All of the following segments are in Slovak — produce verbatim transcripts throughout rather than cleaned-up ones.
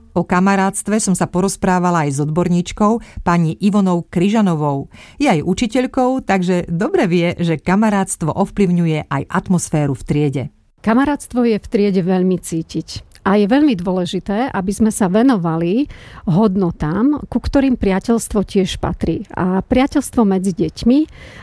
O kamarátstve som sa porozprávala aj s odborníčkou, pani Ivonou Kryžanovou. Je aj učiteľkou, takže dobre vie, že kamarátstvo ovplyvňuje aj atmosféru v triede. Kamarátstvo je v triede veľmi cítiť. A je veľmi dôležité, aby sme sa venovali hodnotám, ku ktorým priateľstvo tiež patrí. A priateľstvo medzi deťmi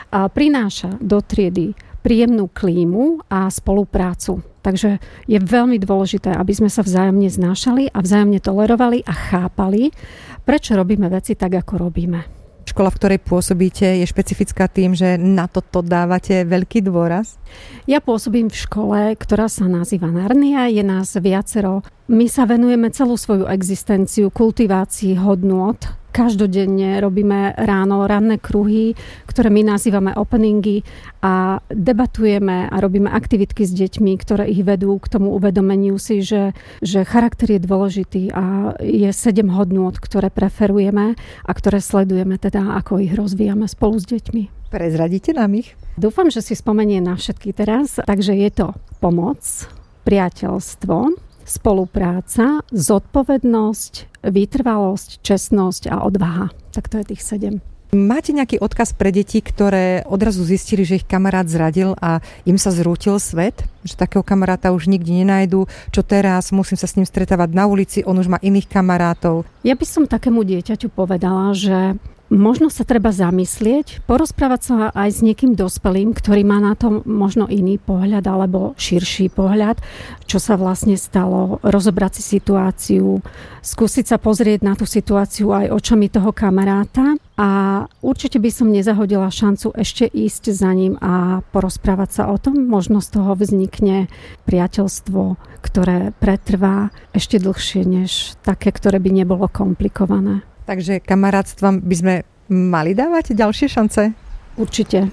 prináša do triedy príjemnú klímu a spoluprácu. Takže je veľmi dôležité, aby sme sa vzájomne znášali a vzájomne tolerovali a chápali, prečo robíme veci tak, ako robíme. Škola, v ktorej pôsobíte, je špecifická tým, že na toto dávate veľký dôraz? Ja pôsobím v škole, ktorá sa nazýva Narnia. Je nás viacero. My sa venujeme celú svoju existenciu kultivácii hodnôt. Každodenne robíme ráno ranné kruhy, ktoré my nazývame openingy a debatujeme a robíme aktivitky s deťmi, ktoré ich vedú k tomu uvedomeniu si, že, že charakter je dôležitý a je sedem hodnôt, ktoré preferujeme a ktoré sledujeme, teda ako ich rozvíjame spolu s deťmi. Prezradíte nám ich? Dúfam, že si spomenie na všetky teraz. Takže je to pomoc, priateľstvo, spolupráca, zodpovednosť, vytrvalosť, čestnosť a odvaha. Tak to je tých sedem. Máte nejaký odkaz pre deti, ktoré odrazu zistili, že ich kamarát zradil a im sa zrútil svet? Že takého kamaráta už nikdy nenajdu? Čo teraz? Musím sa s ním stretávať na ulici, on už má iných kamarátov. Ja by som takému dieťaťu povedala, že možno sa treba zamyslieť, porozprávať sa aj s niekým dospelým, ktorý má na to možno iný pohľad alebo širší pohľad, čo sa vlastne stalo, rozobrať si situáciu, skúsiť sa pozrieť na tú situáciu aj očami toho kamaráta a určite by som nezahodila šancu ešte ísť za ním a porozprávať sa o tom. Možno z toho vznikne priateľstvo, ktoré pretrvá ešte dlhšie než také, ktoré by nebolo komplikované. Takže kamarátstvom by sme mali dávať ďalšie šance? Určite.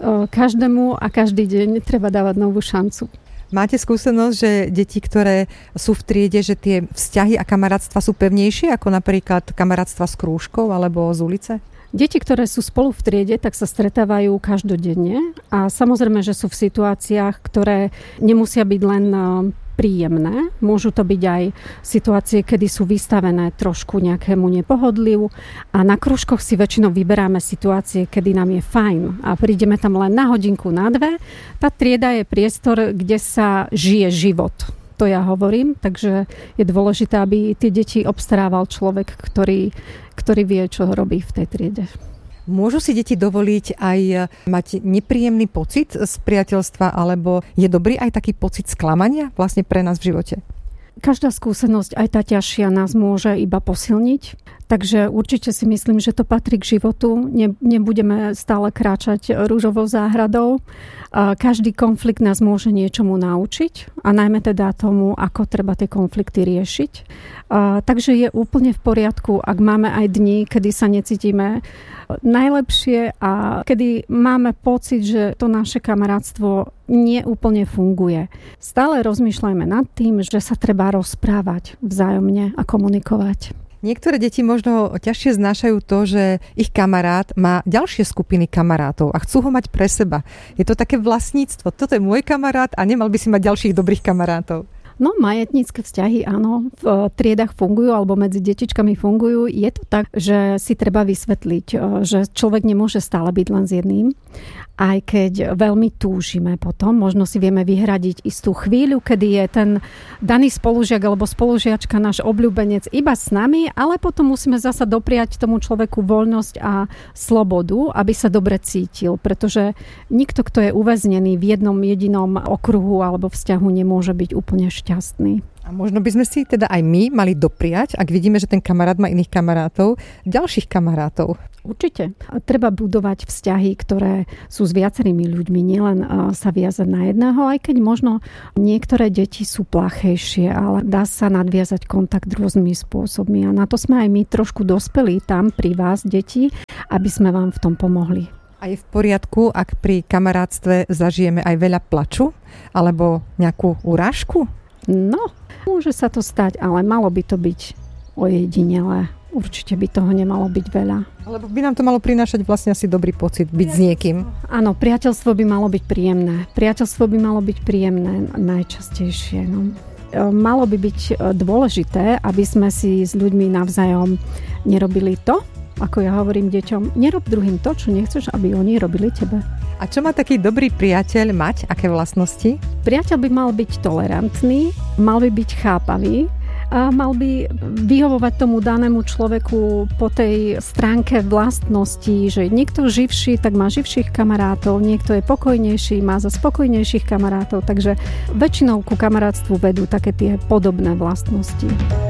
Každému a každý deň treba dávať novú šancu. Máte skúsenosť, že deti, ktoré sú v triede, že tie vzťahy a kamarátstva sú pevnejšie ako napríklad kamarátstva s krúžkou alebo z ulice? Deti, ktoré sú spolu v triede, tak sa stretávajú každodenne a samozrejme, že sú v situáciách, ktoré nemusia byť len príjemné. Môžu to byť aj situácie, kedy sú vystavené trošku nejakému nepohodliu a na krúžkoch si väčšinou vyberáme situácie, kedy nám je fajn a prídeme tam len na hodinku, na dve. Tá trieda je priestor, kde sa žije život. To ja hovorím, takže je dôležité, aby tie deti obstarával človek, ktorý, ktorý vie, čo robí v tej triede. Môžu si deti dovoliť aj mať nepríjemný pocit z priateľstva, alebo je dobrý aj taký pocit sklamania vlastne pre nás v živote? Každá skúsenosť, aj tá ťažšia, nás môže iba posilniť. Takže určite si myslím, že to patrí k životu. Ne, nebudeme stále kráčať ružovou záhradou. Každý konflikt nás môže niečomu naučiť a najmä teda tomu, ako treba tie konflikty riešiť. Takže je úplne v poriadku, ak máme aj dni, kedy sa necítime najlepšie a kedy máme pocit, že to naše kamarátstvo neúplne funguje. Stále rozmýšľajme nad tým, že sa treba rozprávať vzájomne a komunikovať. Niektoré deti možno ťažšie znášajú to, že ich kamarát má ďalšie skupiny kamarátov a chcú ho mať pre seba. Je to také vlastníctvo. Toto je môj kamarát a nemal by si mať ďalších dobrých kamarátov. No, majetnícke vzťahy, áno, v triedach fungujú alebo medzi detičkami fungujú. Je to tak, že si treba vysvetliť, že človek nemôže stále byť len s jedným. Aj keď veľmi túžime potom, možno si vieme vyhradiť istú chvíľu, kedy je ten daný spolužiak alebo spolužiačka náš obľúbenec iba s nami, ale potom musíme zasa dopriať tomu človeku voľnosť a slobodu, aby sa dobre cítil, pretože nikto, kto je uväznený v jednom jedinom okruhu alebo vzťahu, nemôže byť úplne šťastný. A možno by sme si teda aj my mali dopriať, ak vidíme, že ten kamarát má iných kamarátov, ďalších kamarátov. Určite. Treba budovať vzťahy, ktoré sú s viacerými ľuďmi, nielen sa viazať na jedného, aj keď možno niektoré deti sú plachejšie, ale dá sa nadviazať kontakt rôznymi spôsobmi. A na to sme aj my trošku dospeli tam pri vás, deti, aby sme vám v tom pomohli. A je v poriadku, ak pri kamarátstve zažijeme aj veľa plaču alebo nejakú urážku? No, môže sa to stať, ale malo by to byť ojedinelé. Určite by toho nemalo byť veľa. Lebo by nám to malo prinášať vlastne asi dobrý pocit byť s niekým. Áno, priateľstvo by malo byť príjemné. Priateľstvo by malo byť príjemné najčastejšie. No. malo by byť dôležité, aby sme si s ľuďmi navzájom nerobili to, ako ja hovorím deťom, nerob druhým to, čo nechceš, aby oni robili tebe. A čo má taký dobrý priateľ mať? Aké vlastnosti? Priateľ by mal byť tolerantný, mal by byť chápavý, a mal by vyhovovať tomu danému človeku po tej stránke vlastnosti, že niekto živší, tak má živších kamarátov, niekto je pokojnejší, má za spokojnejších kamarátov, takže väčšinou ku kamarátstvu vedú také tie podobné vlastnosti.